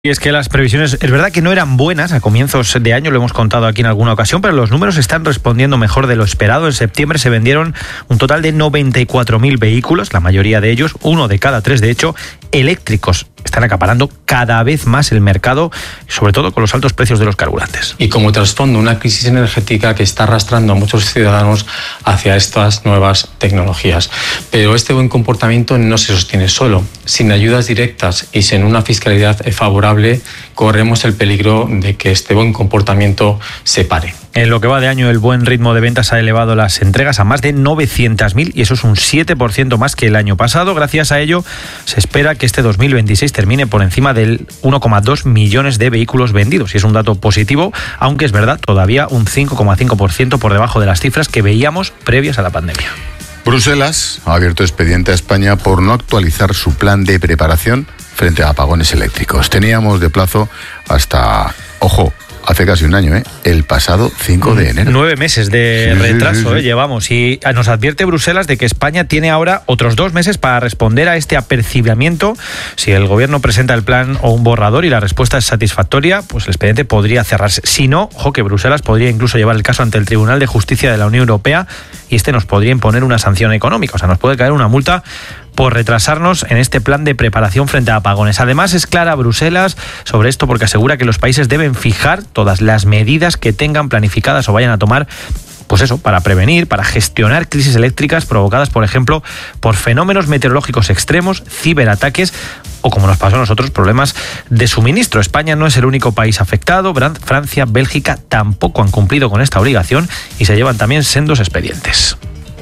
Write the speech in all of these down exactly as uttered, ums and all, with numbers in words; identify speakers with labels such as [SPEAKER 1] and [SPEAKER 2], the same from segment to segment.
[SPEAKER 1] Y es que las previsiones, es verdad que no eran buenas a comienzos de año, lo hemos contado aquí en alguna ocasión, pero los números están respondiendo mejor de lo esperado. En septiembre se vendieron un total de noventa y cuatro mil vehículos, la mayoría de ellos, uno de cada tres de hecho, eléctricos. Están acaparando cada vez más el mercado, sobre todo con los altos precios de los carburantes.
[SPEAKER 2] Y como trasfondo, una crisis energética que está arrastrando a muchos ciudadanos hacia estas nuevas tecnologías. Pero este buen comportamiento no se sostiene solo. Sin ayudas directas y sin una fiscalidad favorable, corremos el peligro de que este buen comportamiento se pare.
[SPEAKER 1] En lo que va de año, el buen ritmo de ventas ha elevado las entregas a más de novecientas mil y eso es un siete por ciento más que el año pasado. Gracias a ello, se espera que este dos mil veintiséis termine por encima del uno coma dos millones de vehículos vendidos. Y es un dato positivo, aunque es verdad, todavía un cinco coma cinco por ciento por debajo de las cifras que veíamos previas a la pandemia.
[SPEAKER 3] Bruselas ha abierto expediente a España por no actualizar su plan de preparación frente a apagones eléctricos. Teníamos de plazo hasta, ojo, hace casi un año, ¿eh? El pasado cinco de enero.
[SPEAKER 1] Nueve meses de
[SPEAKER 3] sí,
[SPEAKER 1] retraso
[SPEAKER 3] sí, sí, sí.
[SPEAKER 1] ¿eh? llevamos. Y nos advierte Bruselas de que España tiene ahora otros dos meses para responder a este apercibimiento. Si el gobierno presenta el plan o un borrador y la respuesta es satisfactoria, pues el expediente podría cerrarse. Si no, ojo, que Bruselas podría incluso llevar el caso ante el Tribunal de Justicia de la Unión Europea y este nos podría imponer una sanción económica. O sea, nos puede caer una multa por retrasarnos en este plan de preparación frente a apagones. Además, es clara Bruselas sobre esto porque asegura que los países deben fijar todas las medidas que tengan planificadas o vayan a tomar, pues eso, para prevenir, para gestionar crisis eléctricas provocadas, por ejemplo, por fenómenos meteorológicos extremos, ciberataques o, como nos pasó a nosotros, problemas de suministro. España no es el único país afectado. Francia, Bélgica tampoco han cumplido con esta obligación y se llevan también sendos expedientes.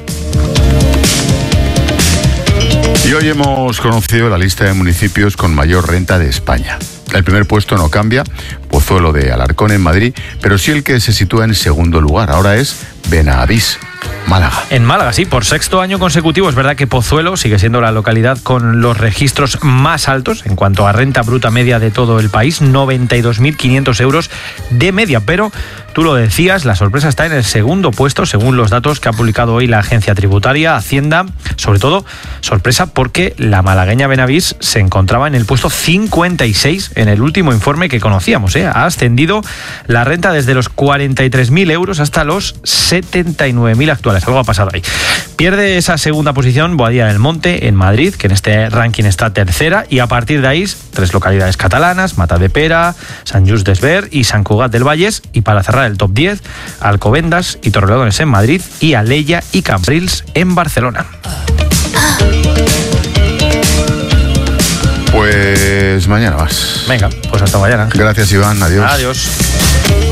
[SPEAKER 3] Y hoy hemos conocido la lista de municipios con mayor renta de España. El primer puesto no cambia, Pozuelo de Alarcón en Madrid, pero sí el que se sitúa en segundo lugar. Ahora es Benavís, Málaga.
[SPEAKER 1] En Málaga, sí, por sexto año consecutivo. Es verdad que Pozuelo sigue siendo la localidad con los registros más altos en cuanto a renta bruta media de todo el país, noventa y dos mil quinientos euros de media, pero tú lo decías, la sorpresa está en el segundo puesto, según los datos que ha publicado hoy la agencia tributaria Hacienda. Sobre todo, sorpresa porque la malagueña Benavís se encontraba en el puesto cincuenta y seis en el último informe que conocíamos, ¿eh? Ha ascendido la renta desde los cuarenta y tres mil euros hasta los setenta y nueve mil actuales. Algo ha pasado ahí. Pierde esa segunda posición Boadilla del Monte en Madrid, que en este ranking está tercera, y a partir de ahí tres localidades catalanas: Matadepera, Sant Just Desvern y Sant Cugat del Vallès, y para cerrar el top diez, Alcobendas y Torrelodones en Madrid y Alella y Cambrils en Barcelona.
[SPEAKER 3] Pues mañana más.
[SPEAKER 1] Venga, pues hasta mañana.
[SPEAKER 3] Gracias, Iván. Adiós.
[SPEAKER 1] Adiós.